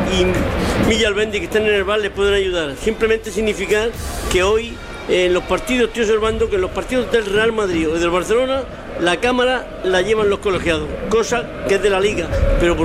y Villalbendi, que están en el bar, les pueden ayudar. Simplemente significar que hoy en los partidos, estoy observando que en los partidos del Real Madrid o del Barcelona, la cámara la llevan los colegiados, cosa que es de la Liga, pero